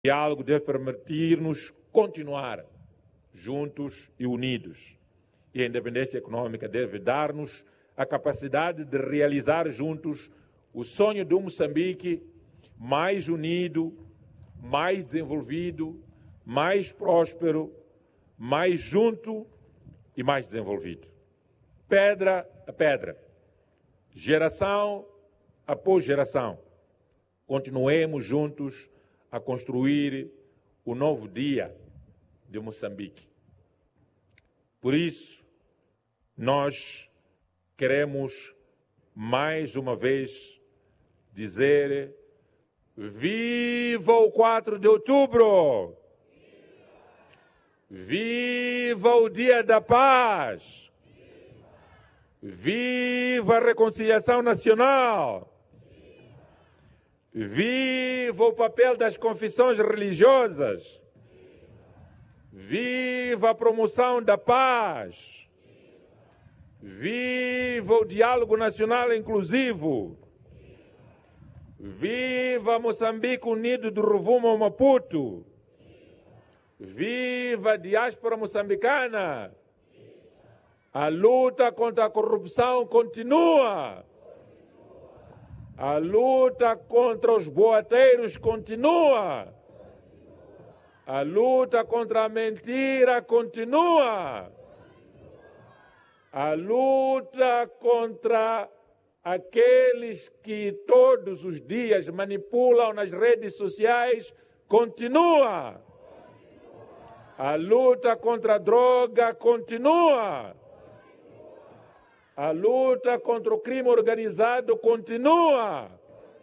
O diálogo deve permitir-nos continuar juntos e unidos. E a independência econômica deve dar-nos a capacidade de realizar juntos o sonho de um Moçambique mais unido, mais desenvolvido, mais próspero, mais junto e mais desenvolvido. Pedra a pedra, geração após geração, continuemos juntos a construir o novo dia de Moçambique. Por isso, nós queremos mais uma vez dizer: viva o 4 de outubro! Viva o Dia da Paz! Viva a reconciliação nacional! Viva o papel das confissões religiosas! Viva a promoção da paz! Viva o diálogo nacional inclusivo! Viva Moçambique unido do rumo ao Maputo! Viva a diáspora moçambicana! A luta contra a corrupção continua! A luta contra os boateiros continua! A luta contra a mentira continua! A luta contra aqueles que todos os dias manipulam nas redes sociais continua! A luta contra a droga continua! A luta contra o crime organizado continua!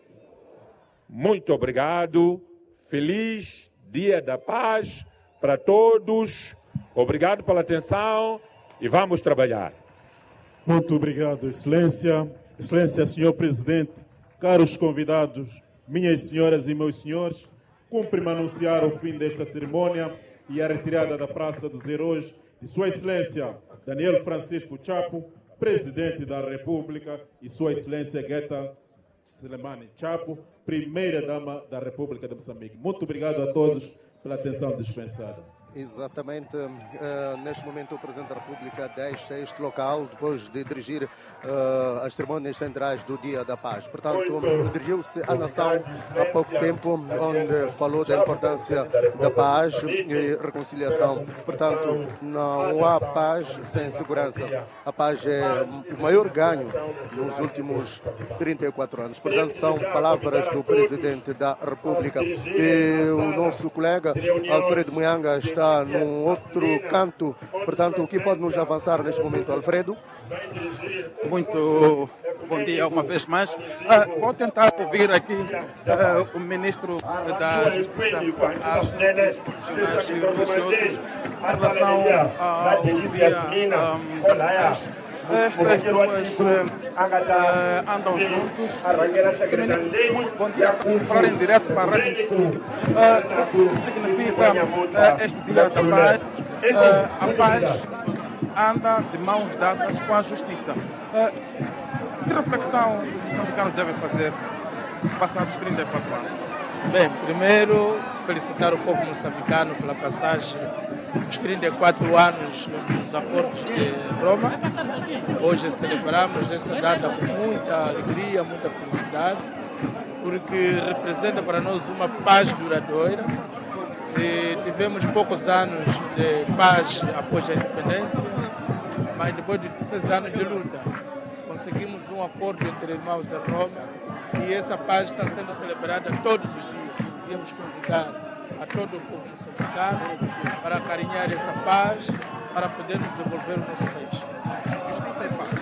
Muito obrigado. Feliz Dia da Paz para todos. Obrigado pela atenção e vamos trabalhar. Muito obrigado, Excelência. Excelência, Senhor Presidente, caros convidados, minhas senhoras e meus senhores, cumpre-me anunciar o fim desta cerimônia e a retirada da Praça dos Heróis de Sua Excelência Daniel Francisco Chapo, Presidente da República, e Sua Excelência Guetta Selemani Chapo, Primeira-Dama da República de Moçambique. Muito obrigado a todos pela atenção dispensada. Exatamente. Neste momento o Presidente da República deixa este local depois de dirigir as cerimônias centrais do Dia da Paz. Portanto, dirigiu-se à nação há pouco tempo, onde falou da importância da paz e reconciliação. Portanto, não há paz sem segurança. A paz é o maior ganho nos últimos 34 anos. Portanto, são palavras do Presidente da República. E o nosso colega Alfredo Muyanga está num outro canto. Portanto, o que pode nos avançar neste momento, Alfredo? Muito bom dia uma vez mais. Vou tentar ouvir aqui o Ministro da Justiça Constitucionais e Religiosos em relação ao dia. Estas duas andam juntos. Muito bom dia. Falar em direto para a Rádio. O que significa este dia da paz? A paz anda de mãos dadas com a justiça. Que reflexão os moçambicanos devem fazer passados 34 anos? Bem, primeiro felicitar o povo moçambicano pela passagem dos 34 anos dos acordos de Roma. Hoje celebramos essa data com muita alegria, muita felicidade, porque representa para nós uma paz duradoura. E tivemos poucos anos de paz após a independência, mas depois de 6 anos de luta, conseguimos um acordo entre irmãos de Roma e essa paz está sendo celebrada todos os dias. Queríamos convidar a todo o povo moçambicano para acarinhar essa paz, para podermos desenvolver o nosso país. Justiça e paz.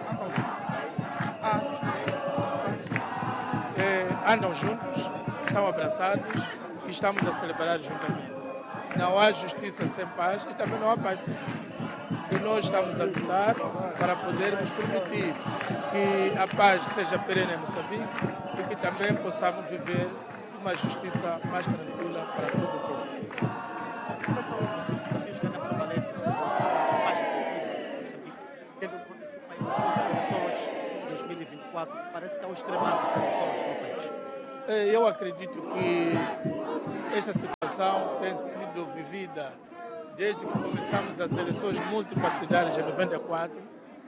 Andam juntos, estão abraçados e estamos a celebrar juntamente. Não há justiça sem paz e também não há paz sem justiça. E nós estamos a lutar para podermos permitir que a paz seja perene em Moçambique e que também possamos viver uma justiça mais tranquila para todo o povo. Quais são os desafios que ainda prevalecem para a paz em Moçambique? Tendo em conta que o país das eleições de 2024 parece que há um extremar de posições no país. Eu acredito que esta situação tem sido vivida desde que começamos as eleições multipartidárias em 94.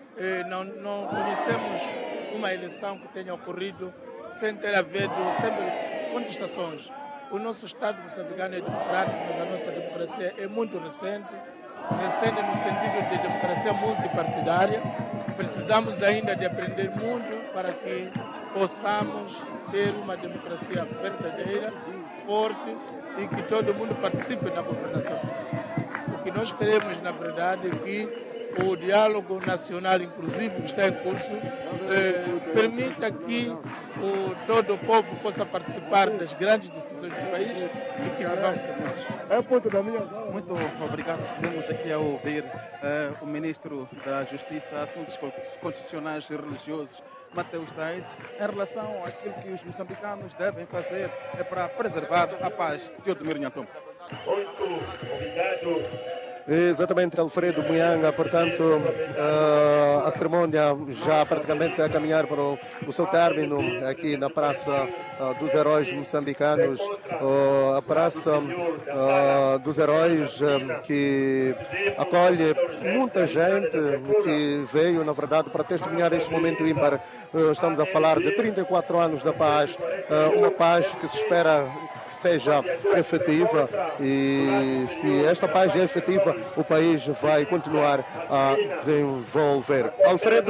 Não conhecemos uma eleição que tenha ocorrido sem ter havido sempre contestações. O nosso Estado moçambicano é democrático, mas a nossa democracia é muito recente no sentido de democracia multipartidária. Precisamos ainda de aprender muito para que possamos ter uma democracia verdadeira, forte e que todo mundo participe da governação. O que nós queremos, na verdade, é que o diálogo nacional inclusivo que está em curso permita que todo o povo possa participar das grandes decisões do país e que vivamos a paz. É o ponto da minha sala. Muito obrigado. Estivemos aqui a ouvir o Ministro da Justiça, Assuntos Constitucionais e Religiosos, Mateus Tais, em relação àquilo que os moçambicanos devem fazer para preservar a paz. Teodomiro Nhantumbo. Muito obrigado. Exatamente, Alfredo Muyanga. Portanto, a cerimônia já praticamente a caminhar para o seu término aqui na Praça dos Heróis Moçambicanos, a Praça dos Heróis que acolhe muita gente que veio, na verdade, para testemunhar este momento ímpar. Estamos a falar de 34 anos da paz, uma paz que se espera seja efetiva, e se esta paz é efetiva, o país vai continuar a desenvolver. Alfredo?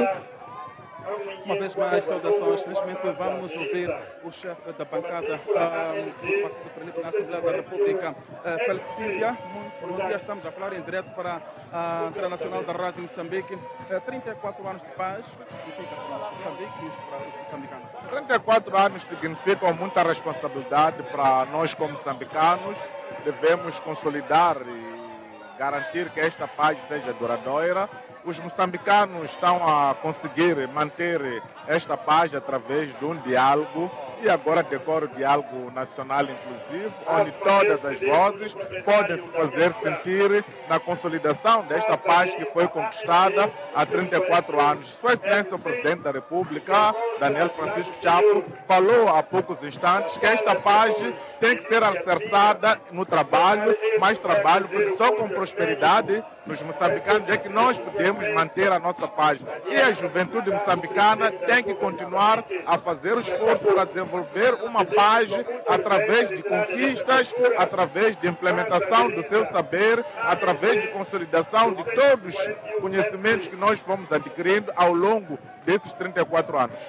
Uma vez mais, saudações. Neste momento vamos ouvir o chefe da bancada do Partido Frelimo na Assembleia da República, Félix Silvia. Bom dia, estamos a falar em direto para a Antena Nacional da Rádio Moçambique. 34 anos de paz, o que significa para Moçambique e para os moçambicanos? 34 anos significam muita responsabilidade para nós como moçambicanos. Devemos consolidar e garantir que esta paz seja duradoura. Os moçambicanos estão a conseguir manter esta paz através de um diálogo, e agora decorre o diálogo nacional inclusivo, onde todas as vozes podem se fazer sentir na consolidação desta paz que foi conquistada há 34 anos. Sua Excelência o Presidente da República, Daniel Francisco Chapo, falou há poucos instantes que esta paz tem que ser alicerçada no trabalho, mais trabalho, porque só com prosperidade nos moçambicanos é que nós podemos manter a nossa paz. E a juventude moçambicana tem que continuar a fazer o esforço para desenvolver uma paz através de conquistas, através de implementação do seu saber, através de consolidação de todos os conhecimentos que nós fomos adquirindo ao longo desses 34 anos.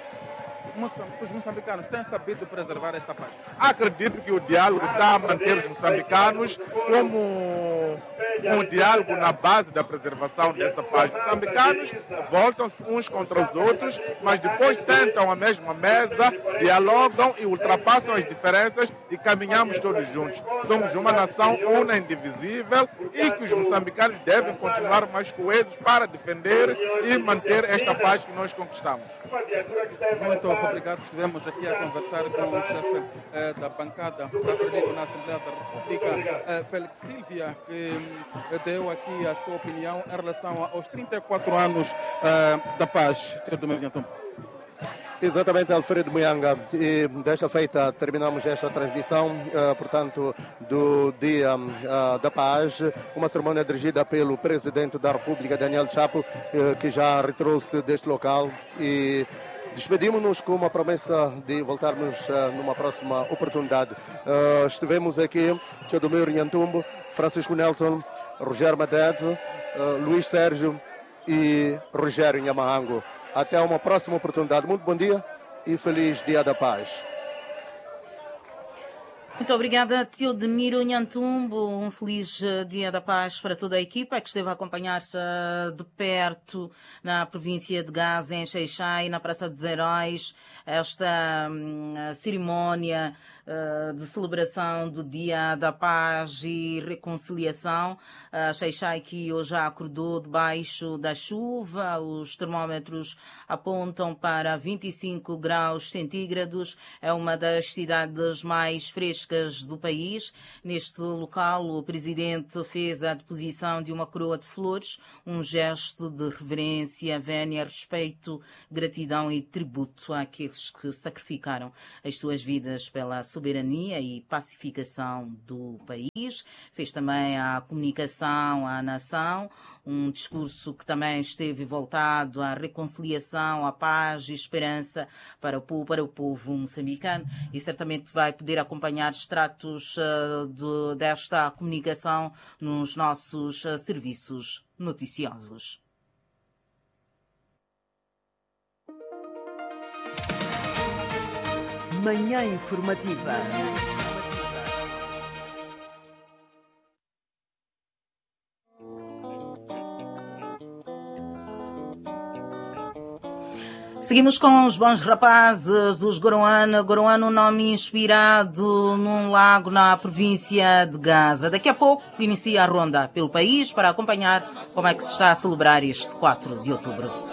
Os moçambicanos têm sabido preservar esta paz? Acredito que o diálogo está a manter os moçambicanos como um diálogo na base da preservação dessa paz. Os moçambicanos voltam uns contra os outros, mas depois sentam à mesma mesa, dialogam e ultrapassam as diferenças e caminhamos todos juntos. Somos uma nação una, indivisível, e que os moçambicanos devem continuar mais coesos para defender e manter esta paz que nós conquistamos. Muito obrigado. Estivemos aqui a conversar com o chefe da bancada da Frelimo na Assembleia da República, Félix Silvia, que deu aqui a sua opinião em relação aos 34 anos da paz. Exatamente, Alfredo Muyanga. E desta feita terminamos esta transmissão, portanto, do Dia da Paz, uma cerimônia dirigida pelo Presidente da República, Daniel Chapo, que já retrou-se deste local, e despedimos-nos com uma promessa de voltarmos numa próxima oportunidade. Estivemos aqui, Teodomiro Nhantumbo, Francisco Nelson, Rogério Madede, Luís Sérgio e Rogério Nhamahango. Até uma próxima oportunidade. Muito bom dia e feliz Dia da Paz. Muito obrigada, Teodomiro Nhantumbo. Um feliz Dia da Paz para toda a equipa que esteve a acompanhar-se de perto na província de Gaza, em Xai-Xai, na Praça dos Heróis, esta cerimónia de celebração do Dia da Paz e Reconciliação. Xai-Xai que hoje já acordou debaixo da chuva, os termómetros apontam para 25 graus centígrados, é uma das cidades mais frescas do país. Neste local, o presidente fez a deposição de uma coroa de flores, um gesto de reverência, vénia, respeito, gratidão e tributo àqueles que sacrificaram as suas vidas pela soberania soberania e pacificação do país. Fez também a comunicação à nação, um discurso que também esteve voltado à reconciliação, à paz e esperança para o povo moçambicano, e certamente vai poder acompanhar extratos desta comunicação nos nossos serviços noticiosos. Manhã Informativa. Seguimos com os bons rapazes, os Goroana. Goroana, um nome inspirado num lago na província de Gaza. Daqui a pouco inicia a ronda pelo país para acompanhar como é que se está a celebrar este 4 de outubro.